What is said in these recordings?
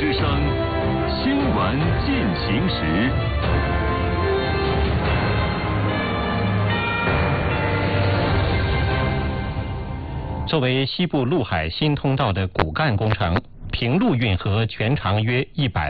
之声新闻进行时。 作为西部陆海新通道的骨干工程，平陆运河全长约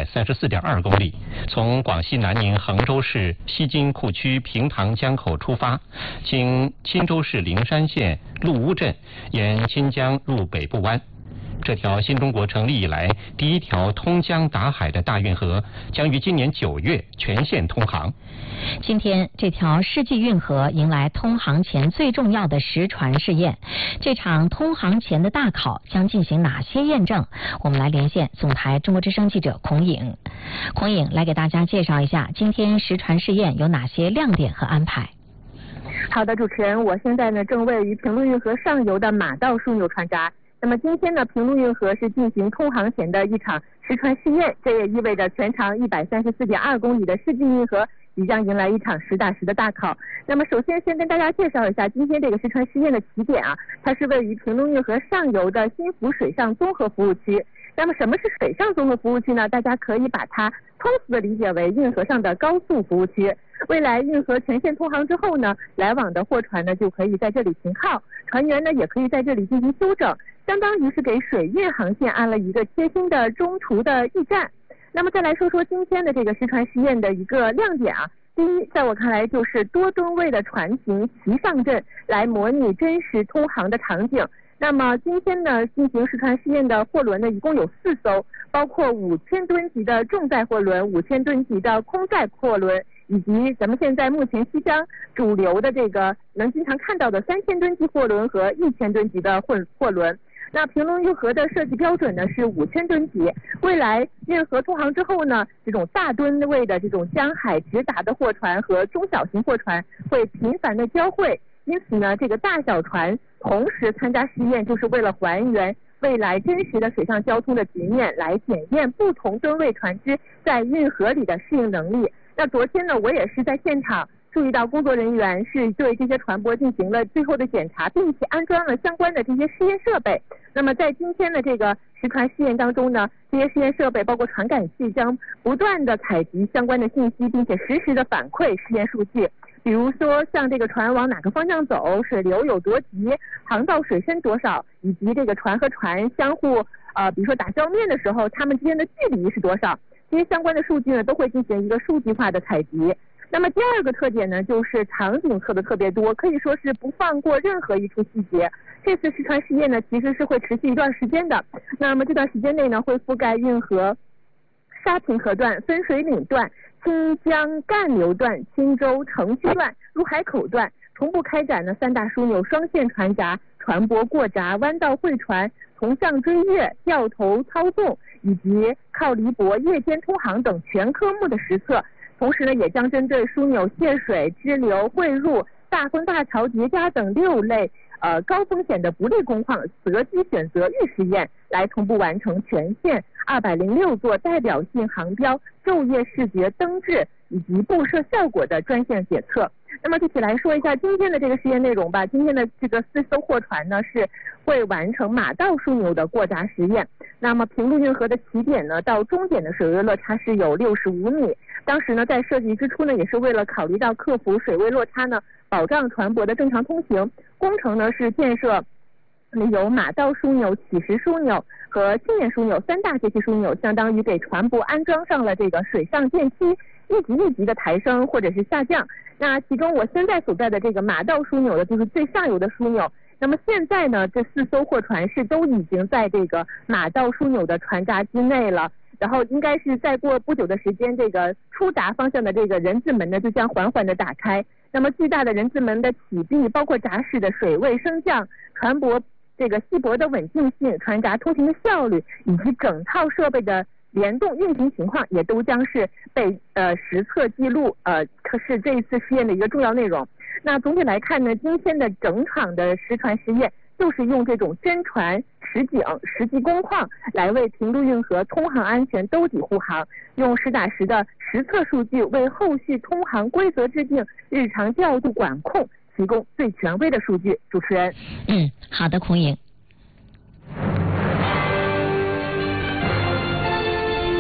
134.2公里，从广西南宁衡州市西津库区平塘江口出发，经钦州市灵山县陆乌镇，沿钦江入北部湾。这条新中国成立以来第一条通江达海的大运河将于今年9月全线通航。 今天，这条世纪运河迎来通航前最重要的实船试验。这场通航前的大考将进行哪些验证？我们来连线总台中国之声记者孔颖。孔颖来给大家介绍一下今天实船试验有哪些亮点和安排。 好的，主持人，我现在呢正位于平陆运河上游的马道枢纽船闸。那么今天呢，平陆运河是进行通航前的一场实船试验，这也意味着全长134.2公里的世纪运河即将迎来一场实打实的大考。那么首先跟大家介绍一下今天这个实船试验的起点啊，它是位于平陆运河上游的新福水上综合服务区。那么什么是水上综合服务区呢？大家可以把它通俗的理解为运河上的高速服务区。未来运河全线通航之后呢，来往的货船呢就可以在这里停靠，船员呢也可以在这里进行休整，相当于是给水运航线安了一个贴心的中途的驿站。那么再来说说今天的这个实船试验的一个亮点啊，第一，在我看来就是多吨位的船型齐上阵，来模拟真实通航的场景。那么今天呢，进行实船试验的货轮呢，一共有4艘，包括5000吨级的重载货轮、5000吨级的空载货轮，以及咱们现在目前西江主流的这个能经常看到的3000吨级货轮和1000吨级的货轮。那平陆运河的设计标准呢是5000吨级，未来运河通航之后呢，这种大吨位的这种江海直达的货船和中小型货船会频繁的交汇，因此呢，这个大小船同时参加试验，就是为了还原未来真实的水上交通的局面，来检验不同吨位船只在运河里的适应能力。那昨天呢，我也是在现场注意到工作人员是对这些船舶进行了最后的检查，并且安装了相关的这些试验设备。那么在今天的这个实船试验当中呢，这些试验设备包括传感器将不断的采集相关的信息，并且实时的反馈试验数据。比如说像这个船往哪个方向走，水流有多急，航道水深多少，以及这个船和船相互比如说打照面的时候，它们之间的距离是多少，这些相关的数据呢都会进行一个数据化的采集。那么第二个特点呢，就是场景测的特别多，可以说是不放过任何一处细节。这次实船试验呢，其实是会持续一段时间的。那么这段时间内呢，会覆盖运河沙坪河段、分水岭段、清江干流段、钦州城区段、入海口段，同步开展呢3大枢纽双线船闸、船舶过闸、弯道会船、从向追月、掉头操纵以及靠离泊夜间通航等全科目的实测。同时呢，也将针对枢纽泄水、支流、汇入、大风大潮叠加等6类高风险的不利工况择机选择预试验，来同步完成全线206座代表性航标昼夜视觉灯质以及布设效果的专项检测。那么具体来说一下今天的这个实验内容吧。今天的这个4艘货船呢是会完成马道枢纽的过闸实验。那么平陆运河的起点呢到终点的水位落差是有65米。当时呢在设计之初呢，也是为了考虑到克服水位落差呢，保障船舶的正常通行。工程呢是建设由马道枢纽、起石枢纽和青年枢纽3大节气枢纽，相当于给船舶安装上了这个水上电梯，一级一级的抬升或者是下降。那其中我现在所在的这个马道枢纽的就是最上游的枢纽。那么现在呢，这4艘货船是都已经在这个马道枢纽的船闸之内了。然后应该是再过不久的时间，这个出闸方向的这个人字门呢就将缓缓的打开。那么巨大的人字门的启闭，包括闸室的水位升降、船舶这个锡箔的稳定性、船闸通行的效率以及整套设备的联动运行情况，也都将是被实测记录，是这一次试验的一个重要内容。那总体来看呢，今天的整场的实船实验就是用这种真船实景实际工况来为平陆运河通航安全兜底护航，用实打实的实测数据为后续通航规则制定、日常调度管控提供最权威的数据。主持人， 好的，孔颖。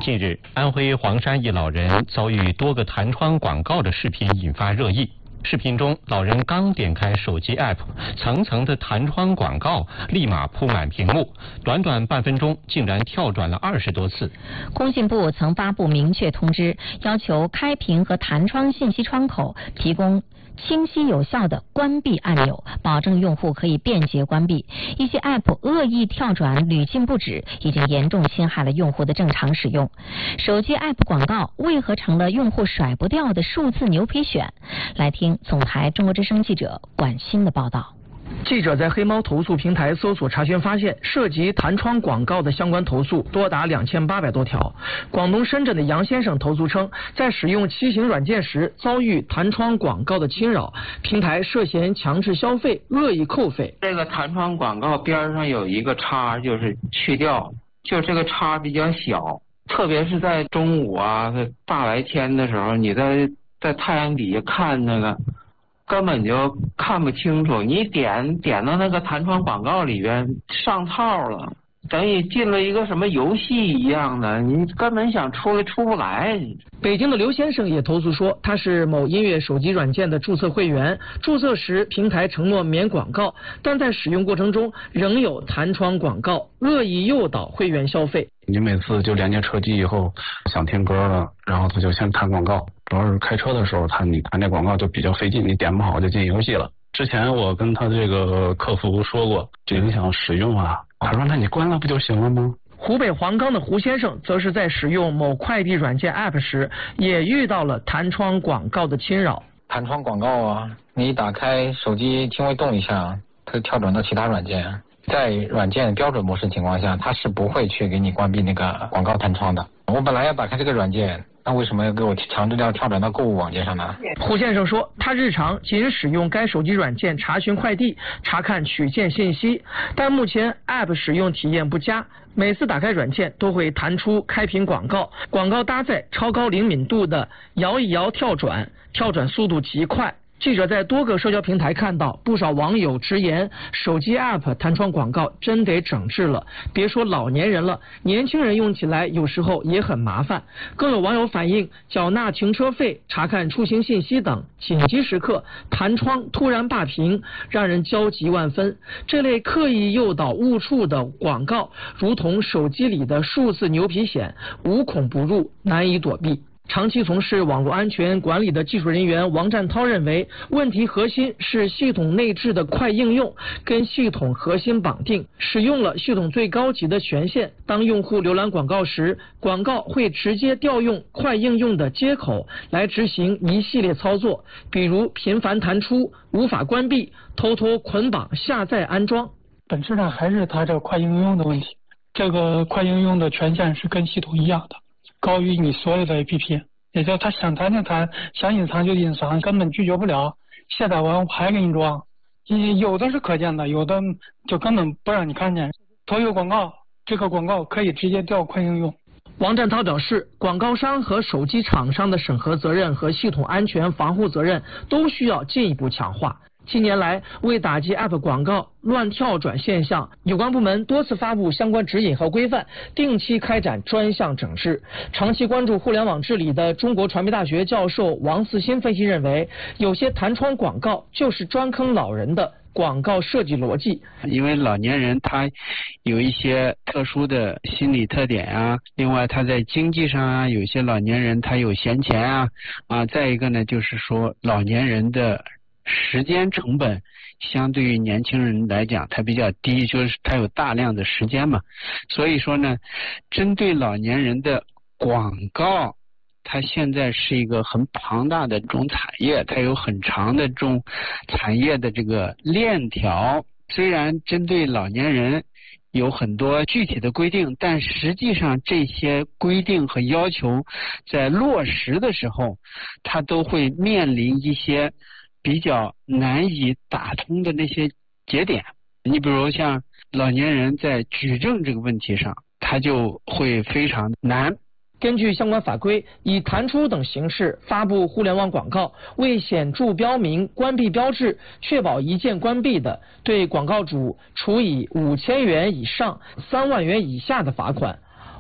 近日，安徽黄山一老人遭遇多个弹窗广告的视频引发热议。视频中，老人刚点开手机 App， 层层的弹窗广告立马铺满屏幕，短短半分钟竟然跳转了20多次。 工信部曾发布明确通知，要求开屏和弹窗信息窗口提供清晰有效的关闭按钮，保证用户可以便捷关闭。一些 App 恶意跳转屡禁不止，已经严重侵害了用户的正常使用。手机 App 广告为何成了用户甩不掉的数字牛皮癣？来听总台中国之声记者管欣的报道。 记者在黑猫投诉平台搜索查询发现，涉及弹窗广告的相关投诉多达2800多条。广东深圳的杨先生投诉称，在使用骑行软件时遭遇弹窗广告的侵扰，平台涉嫌强制消费、恶意扣费。 这个弹窗广告边上有一个叉，就是去掉，就这个叉比较小，特别是在中午啊、大白天的时候，你在太阳底下看那个，根本就看不清楚，你点到那个弹窗广告里边上套了，等于进了一个什么游戏一样的，你根本想出来出不来。 北京的刘先生也投诉说，他是某音乐手机软件的注册会员，注册时平台承诺免广告，但在使用过程中仍有弹窗广告，恶意诱导会员消费。 你每次就连接车机以后想听歌了，然后他就先弹广告，主要是开车的时候你弹这广告就比较费劲，你点不好就进游戏了。之前我跟他这个客服说过，这影响使用啊，他说那你关了不就行了吗？ 湖北黄冈的胡先生则是在使用某快递软件 App 时，也遇到了弹窗广告的侵扰。 弹窗广告啊，你打开手机轻微动一下，它跳转到其他软件。在软件标准模式情况下，它是不会去给你关闭那个广告弹窗的。我本来要打开这个软件，那为什么要给我强制要跳转到购物网页上呢？ 胡先生说，他日常仅使用该手机软件查询快递、查看取件信息，但目前 App 使用体验不佳，每次打开软件都会弹出开屏广告，广告搭载超高灵敏度的摇一摇跳转，跳转速度极快。记者在多个社交平台看到不少网友直言，手机 App 弹窗广告真得整治了，别说老年人了，年轻人用起来有时候也很麻烦。更有网友反映，缴纳停车费、查看出行信息等紧急时刻，弹窗突然罢屏，让人焦急万分。这类刻意诱导误触的广告，如同手机里的数字牛皮癣，无孔不入，难以躲避。长期从事网络安全管理的技术人员王占涛认为，问题核心是系统内置的快应用跟系统核心绑定，使用了系统最高级的权限。当用户浏览广告时，广告会直接调用快应用的接口来执行一系列操作，比如频繁弹出、无法关闭、偷偷捆绑下载安装。 本质上还是它这个快应用的问题，这个快应用的权限是跟系统一样的，高于你所有的 APP， 也就是他想弹就弹，想隐藏就隐藏，根本拒绝不了。下载完我还给你装，有的是可见的，有的就根本不让你看见。投有广告，这个广告可以直接调快应用。 王占涛表示，广告商和手机厂商的审核责任和系统安全防护责任都需要进一步强化。近年来，为打击 App 广告乱跳转现象，有关部门多次发布相关指引和规范，定期开展专项整治。长期关注互联网治理的中国传媒大学教授王四新分析认为，有些弹窗广告就是专坑老人的广告设计逻辑。 因为老年人他有一些特殊的心理特点啊，另外他在经济上啊，有些老年人他有闲钱啊，再一个呢就是说老年人的时间成本相对于年轻人来讲它比较低，就是它有大量的时间嘛，所以说呢，针对老年人的广告，它现在是一个很庞大的这种产业，它有很长的这种产业的这个链条。虽然针对老年人有很多具体的规定，但实际上这些规定和要求在落实的时候，它都会面临一些比较难以打通的那些节点。你比如像老年人在举证这个问题上，他就会非常难。 根据相关法规，以弹出等形式发布互联网广告，未显著标明关闭标志，确保一键关闭的，对广告主处以5000元以上3万元以下的罚款。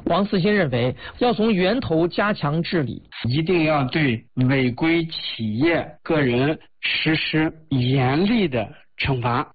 王四新认为，要从源头加强治理， 一定要对违规企业、个人实施严厉的惩罚。